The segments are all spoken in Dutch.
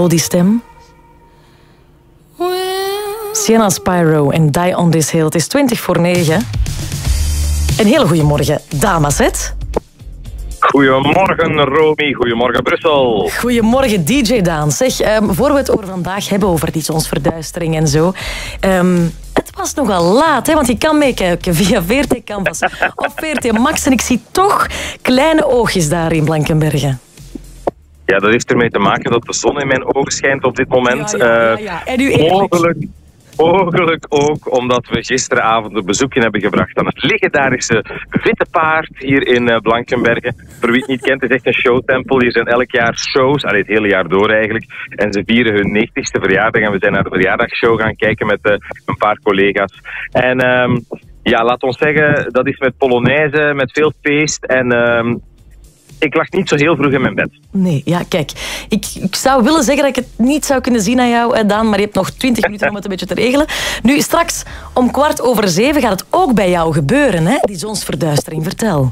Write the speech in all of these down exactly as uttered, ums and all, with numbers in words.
Oh, die stem. Sienna Spyro en Die on This Hill. Het is twintig voor negen. Een hele goede morgen, dames. Goedemorgen, Romy. Goedemorgen, Brussel. Goedemorgen, D J Daan. Zeg, um, voor we het over vandaag hebben, over die zonsverduistering en zo... Um, het was nogal laat, hè, want je kan meekijken via V R T Canvas of V R T Max. En ik zie toch kleine oogjes daar in Blankenberge. Ja, dat heeft ermee te maken dat de zon in mijn ogen schijnt op dit moment. Ja, ja, ja, ja. En u mogelijk, mogelijk ook omdat we gisteravond een bezoekje hebben gebracht aan het legendarische Witte Paard hier in uh, Blankenberge. Voor wie het niet kent, het is echt een showtempel. Hier zijn elk jaar shows, allee, het hele jaar door eigenlijk. En ze vieren hun negentigste verjaardag en we zijn naar de verjaardagsshow gaan kijken met uh, een paar collega's. En um, ja, laat ons zeggen, dat is met Polonaise, met veel feest en... Um, Ik lag niet zo heel vroeg in mijn bed. Nee, ja, kijk. Ik, ik zou willen zeggen dat ik het niet zou kunnen zien aan jou, Daan, maar je hebt nog twintig minuten om het een beetje te regelen. Nu, straks om kwart over zeven gaat het ook bij jou gebeuren, hè? Die zonsverduistering. Vertel.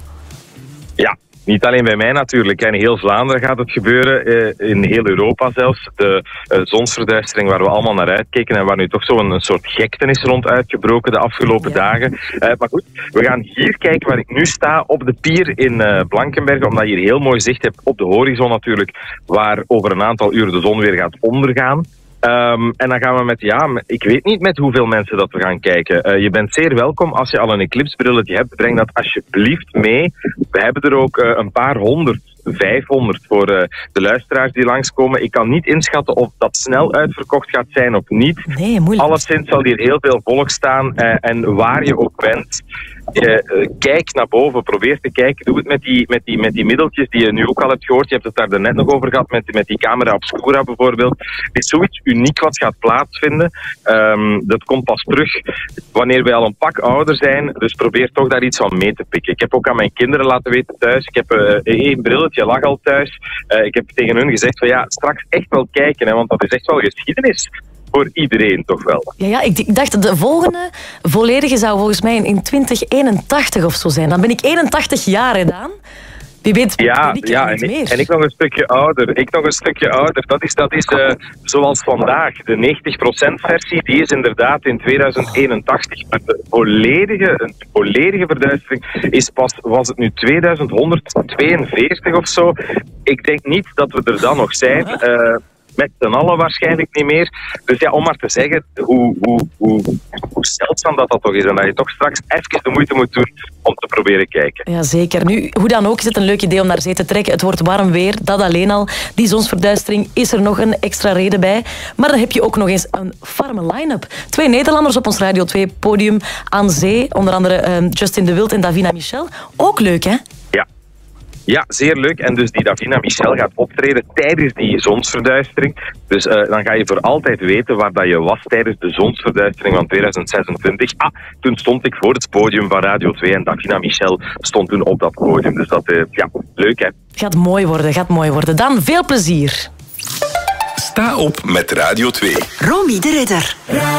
Ja. Niet alleen bij mij natuurlijk. In heel Vlaanderen gaat het gebeuren. In heel Europa zelfs. De uh, zonsverduistering waar we allemaal naar uitkeken en waar nu toch zo'n een soort gekte is rond uitgebroken de afgelopen ja. dagen. Uh, maar goed, we gaan hier kijken waar ik nu sta op de pier in uh, Blankenberge. Omdat je hier heel mooi zicht hebt op de horizon natuurlijk. Waar over een aantal uur de zon weer gaat ondergaan. Um, en dan gaan we met, ja, ik weet niet met hoeveel mensen dat we gaan kijken. Uh, je bent zeer welkom. Als je al een eclipsebrilletje hebt, breng dat alsjeblieft mee. We hebben er ook uh, een paar honderd, vijfhonderd voor uh, de luisteraars die langskomen. Ik kan niet inschatten of dat snel uitverkocht gaat zijn of niet. Nee, moeilijk. Alleszins zal hier heel veel volk staan. Uh, en waar je ook bent, uh, uh, kijk naar boven. Probeer te kijken. Doe het met die, met, die, met die middeltjes die je nu ook al hebt gehoord. Je hebt het daar net nog over gehad met, met die camera obscura bijvoorbeeld. Het is zoiets uniek wat gaat plaatsvinden. Um, dat komt pas terug wanneer wij al een pak ouder zijn. Dus probeer toch daar iets van mee te pikken. Ik heb ook aan mijn kinderen laten weten thuis. Ik heb uh, één brilletje, lag al thuis. Uh, ik heb tegen hun gezegd van ja, straks echt wel kijken. Hè, want dat is echt wel geschiedenis. Voor iedereen toch wel. Ja, ja, ik dacht de volgende volledige zou volgens mij in twintig eenentachtig of zo zijn. Dan ben ik eenentachtig jaar, hè, Daan? Wie weet, ja, ik ja niet en, meer. Ik, en ik nog een stukje ouder. Ik nog een stukje ouder. Dat is, dat is uh, zoals vandaag. De negentig procent versie, die is inderdaad in tweeduizend eenentachtig. Maar de volledige, een volledige verduistering is pas, was het nu tweeduizend honderdtweeënveertig of zo. Ik denk niet dat we er dan nog zijn. Uh, Met z'n allen waarschijnlijk niet meer. Dus ja, om maar te zeggen hoe, hoe, hoe, hoe zeldzaam dat dat toch is. En dat je toch straks even de moeite moet doen om te proberen kijken. Ja, zeker. Nu, hoe dan ook is het een leuk idee om naar zee te trekken. Het wordt warm weer, dat alleen al. Die zonsverduistering is er nog een extra reden bij. Maar dan heb je ook nog eens een farme line-up. Twee Nederlanders op ons Radio twee podium aan zee. Onder andere uh, Justin de Wild en Davina Michel. Ook leuk, hè? Ja. Ja, zeer leuk. En dus die Davina Michel gaat optreden tijdens die zonsverduistering. Dus uh, dan ga je voor altijd weten waar dat je was tijdens de zonsverduistering van tweeduizend zesentwintig. Ah, toen stond ik voor het podium van Radio twee en Davina Michel stond toen op dat podium. Dus dat, uh, ja, leuk hè. Gaat mooi worden, gaat mooi worden. Dan veel plezier. Sta op met Radio twee. Romy de Ridder.